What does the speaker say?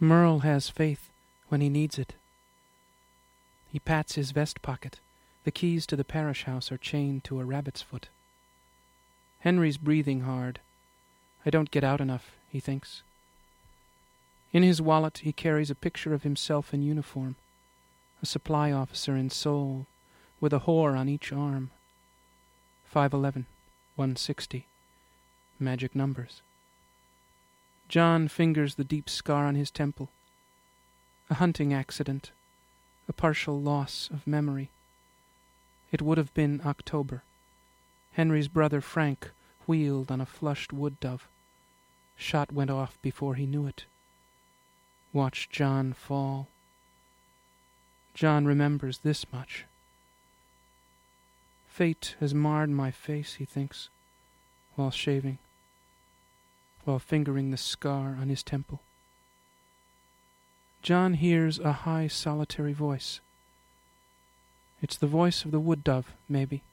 Merle has faith when he needs it. He pats his vest pocket. The keys to the parish house are chained to a rabbit's foot. Henry's breathing hard. I don't get out enough, he thinks. In his wallet he carries a picture of himself in uniform, a supply officer in Seoul, with a whore on each arm. 511, 160. Magic numbers. John fingers the deep scar on his temple. A hunting accident. A partial loss of memory. It would have been October. Henry's brother Frank wheeled on a flushed wood dove. Shot went off before he knew it. Watched John fall. John remembers this much. Fate has marred my face, he thinks, while shaving, while fingering the scar on his temple. John hears a high, solitary voice. It's the voice of the wood dove, maybe.